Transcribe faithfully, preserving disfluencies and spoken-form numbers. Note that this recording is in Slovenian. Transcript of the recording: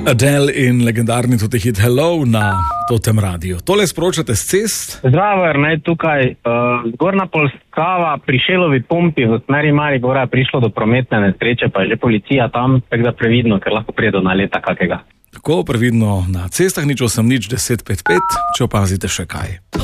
Adele in legendarni tudi hit Hello na Totem radiju. Tole sporočate z cest? Zdravo, ne, tukaj uh, Zgornja Polskava pri Šelovi pumpi v smeri Maribora je prišlo do prometne nesreče, pa je že policija tam, tako da previdno, ker lahko pride do naleta kakega. Tako previdno na cestah, nič osem nič deset pet pet, če opazite še kaj.